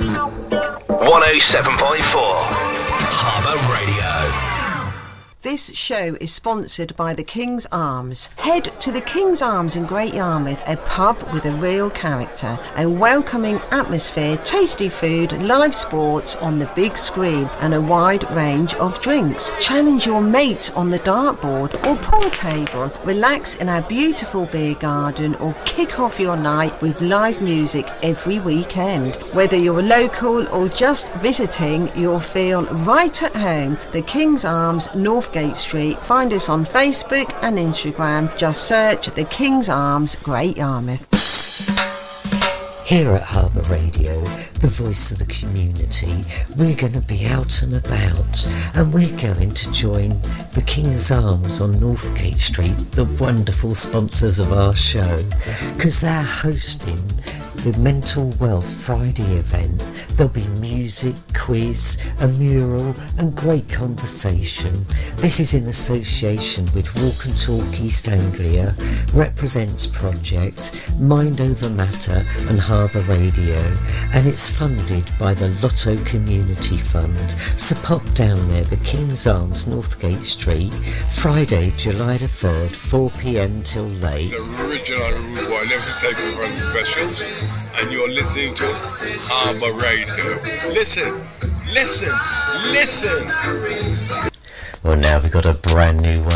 107.4 Harbour Radio. This show is sponsored by the King's Arms. Head to the King's Arms in Great Yarmouth, a pub with a real character, a welcoming atmosphere, tasty food, live sports on the big screen and a wide range of drinks. Challenge your mate on the dartboard or pool table. Relax in our beautiful beer garden or kick off your night with live music every weekend. Whether you're local or just visiting, you'll feel right at home. The King's Arms, Northgate Street. Find us on Facebook and Instagram. Just search the King's Arms, Great Yarmouth. Here at Harbour Radio, the voice of the community, we're going to be out and about, and we're going to join the King's Arms on Northgate Street, the wonderful sponsors of our show, because they're hosting the Mental Wealth Friday event. There'll be music, quiz, a mural and great conversation. This is in association with Walk and Talk East Anglia, Represents Project, Mind Over Matter and Harbour Radio, and it's funded by the Lotto Community Fund. So pop down there, the King's Arms, Northgate Street, Friday, July the 3rd, 4pm till late. The original Rude Boy, never taken from the specials, and you're listening to Harbour Radio. Listen, listen, listen. Well, now we've got a brand new one.